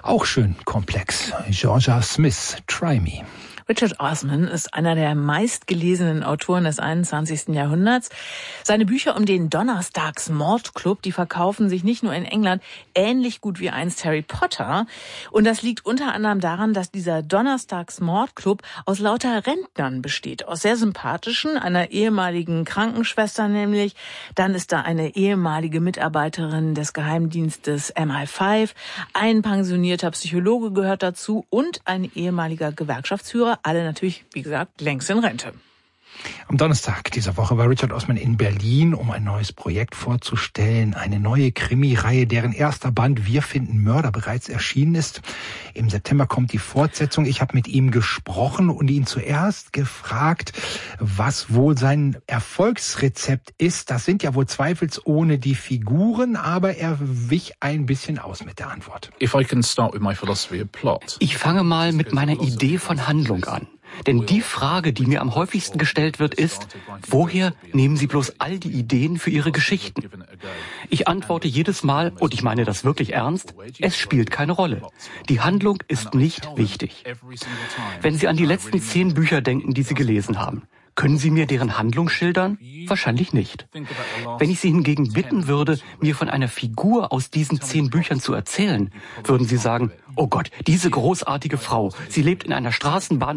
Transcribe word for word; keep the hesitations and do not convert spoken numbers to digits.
Auch schön komplex. Georgia Smith, Try Me. Richard Osman ist einer der meistgelesenen Autoren des einundzwanzigsten Jahrhunderts. Seine Bücher um den Donnerstags-Mordclub, die verkaufen sich nicht nur in England ähnlich gut wie einst Harry Potter. Und das liegt unter anderem daran, dass dieser Donnerstags-Mordclub aus lauter Rentnern besteht. Aus sehr sympathischen, einer ehemaligen Krankenschwester nämlich. Dann ist da eine ehemalige Mitarbeiterin des Geheimdienstes M I fünf. Ein pensionierter Psychologe gehört dazu und ein ehemaliger Gewerkschaftsführer. Alle natürlich, wie gesagt, längst in Rente. Am Donnerstag dieser Woche war Richard Osman in Berlin, um ein neues Projekt vorzustellen. Eine neue Krimireihe, deren erster Band Wir finden Mörder bereits erschienen ist. Im September kommt die Fortsetzung. Ich habe mit ihm gesprochen und ihn zuerst gefragt, was wohl sein Erfolgsrezept ist. Das sind ja wohl zweifelsohne die Figuren, aber er wich ein bisschen aus mit der Antwort. Ich fange mal mit meiner Idee von Handlung an. Denn die Frage, die mir am häufigsten gestellt wird, ist, woher nehmen Sie bloß all die Ideen für Ihre Geschichten? Ich antworte jedes Mal, und ich meine das wirklich ernst, es spielt keine Rolle. Die Handlung ist nicht wichtig. Wenn Sie an die letzten zehn Bücher denken, die Sie gelesen haben, können Sie mir deren Handlung schildern? Wahrscheinlich nicht. Wenn ich Sie hingegen bitten würde, mir von einer Figur aus diesen zehn Büchern zu erzählen, würden Sie sagen, oh Gott, diese großartige Frau, sie lebt in einer Straßenbahn